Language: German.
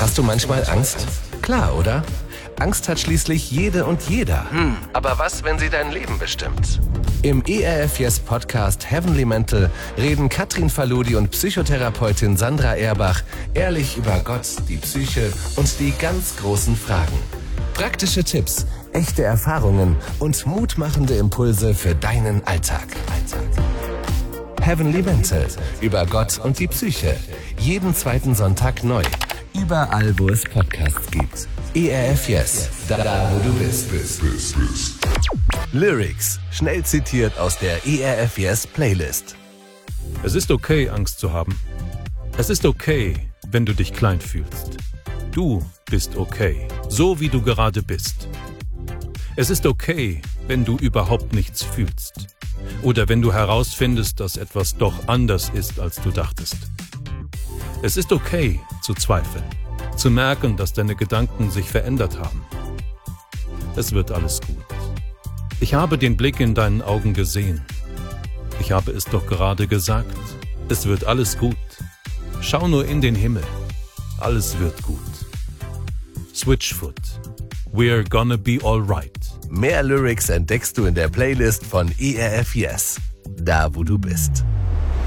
Hast du manchmal Angst? Klar, oder? Angst hat schließlich jede und jeder. Aber was, wenn sie dein Leben bestimmt? Im ERF Yes Podcast Heavenly Mental reden Katrin Faludi und Psychotherapeutin Sandra Erbach ehrlich über Gott, die Psyche und die ganz großen Fragen. Praktische Tipps, echte Erfahrungen und mutmachende Impulse für deinen Alltag. Heavenly Mental, über Gott und die Psyche. Jeden zweiten Sonntag neu. Überall, wo es Podcasts gibt. ERF Yes, da wo du bist. Lyrics, schnell zitiert aus der ERF Yes Playlist. Es ist okay, Angst zu haben. Es ist okay, wenn du dich klein fühlst. Du bist okay, so wie du gerade bist. Es ist okay, wenn du überhaupt nichts fühlst. Oder wenn du herausfindest, dass etwas doch anders ist, als du dachtest. Es ist okay, zu zweifeln, zu merken, dass deine Gedanken sich verändert haben. Es wird alles gut. Ich habe den Blick in deinen Augen gesehen. Ich habe es doch gerade gesagt. Es wird alles gut. Schau nur in den Himmel. Alles wird gut. Switchfoot. We're gonna be alright. Mehr Lyrics entdeckst du in der Playlist von ERF Yes, da wo du bist.